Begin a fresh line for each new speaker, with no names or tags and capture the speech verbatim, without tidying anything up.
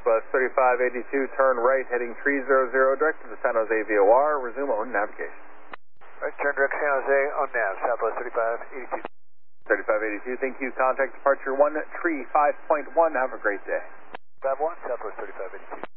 Southwest thirty-five eighty-two, turn right, heading three zero zero, direct to the San Jose V O R. Resume on navigation.
Right, turn direct San Jose on nav, Southwest thirty-five eighty-two.
thirty-five eighty-two, thank you. Contact departure one three five point one. Have a great day.
five one, Southwest thirty-five eighty-two.